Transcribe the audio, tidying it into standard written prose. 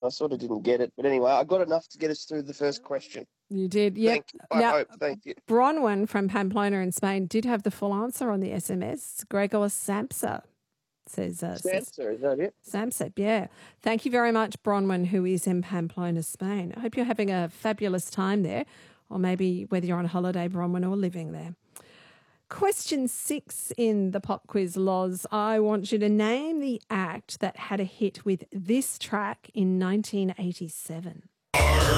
sort of didn't get it. But anyway, I got enough to get us through the first question. You did, yeah. Thank you. I hope. Thank you. Bronwyn from Pamplona in Spain did have the full answer on the SMS. Gregor Samsa says... Samsa, is that it? Samsa, yeah. Thank you very much, Bronwyn, who is in Pamplona, Spain. I hope you're having a fabulous time there, or maybe whether you're on holiday, Bronwyn, or living there. Question 6 in the pop quiz, Loz. I want you to name the act that had a hit with this track in 1987.